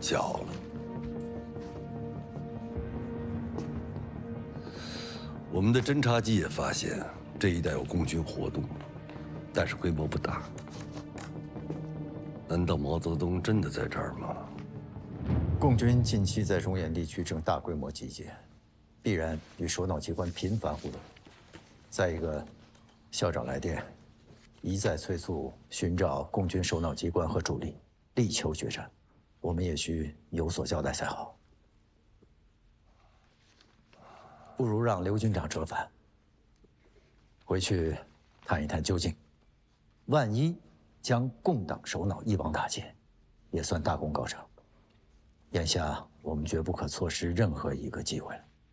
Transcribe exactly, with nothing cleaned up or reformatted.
巧了。我们的侦察机也发现这一带有共军活动，但是规模不大。难道毛泽东真的在这儿吗？ 共军近期在中原地区正大规模集结，必然与首脑机关频繁互动。再一个，校长来电，一再催促寻找共军首脑机关和主力，力求决战。我们也需有所交代才好。不如让刘军长折返，回去探一探究竟。万一将共党首脑一网打尽，也算大功告成。眼下我们绝不可错失任何一个机会了。